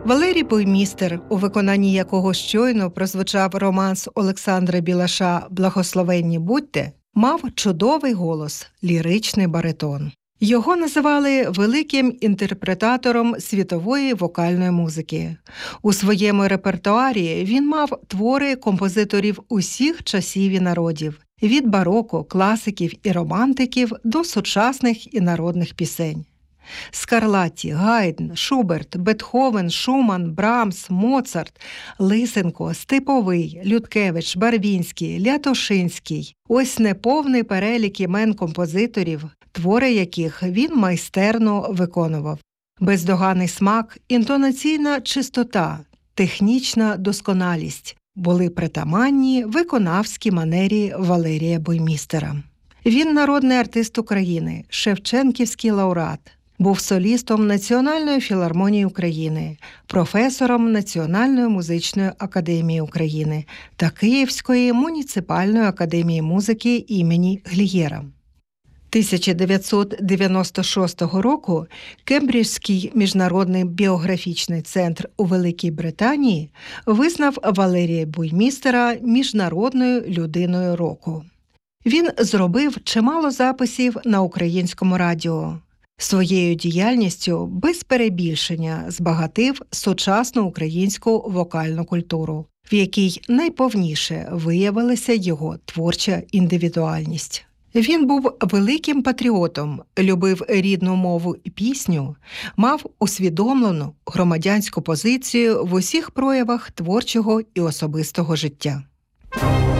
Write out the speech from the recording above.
Валерій Буймістер, у виконанні якого щойно прозвучав романс Олександра Білаша «Благословенні будьте», мав чудовий голос – ліричний баритон. Його називали великим інтерпретатором світової вокальної музики. У своєму репертуарі він мав твори композиторів усіх часів і народів – від бароко, класиків і романтиків до сучасних і народних пісень. Скарлатті, Гайдн, Шуберт, Бетховен, Шуман, Брамс, Моцарт, Лисенко, Степовий, Людкевич, Барвінський, Лятошинський – ось неповний перелік імен композиторів, твори яких він майстерно виконував. Бездоганний смак, інтонаційна чистота, технічна досконалість були притаманні виконавській манері Валерія Буймістера. Він народний артист України, шевченківський лауреат. Був солістом Національної філармонії України, професором Національної музичної академії України та Київської муніципальної академії музики імені Глієра. 1996 року Кембриджський міжнародний біографічний центр у Великій Британії визнав Валерія Буймістера міжнародною людиною року. Він зробив чимало записів на українському радіо. Своєю діяльністю без перебільшення збагатив сучасну українську вокальну культуру, в якій найповніше виявилася його творча індивідуальність. Він був великим патріотом, любив рідну мову і пісню, мав усвідомлену громадянську позицію в усіх проявах творчого і особистого життя.